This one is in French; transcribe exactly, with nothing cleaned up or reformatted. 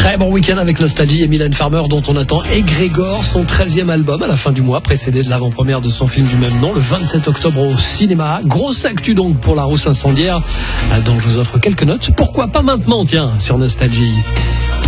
Très bon week-end avec Nostalgie et Mylène Farmer dont on attend Égrégore, son treizième album à la fin du mois, précédé de l'avant-première de son film du même nom, le vingt-sept octobre au cinéma. Grosse actu donc pour La Rousse Incendiaire, dont je vous offre quelques notes. Pourquoi pas maintenant, tiens, sur Nostalgie.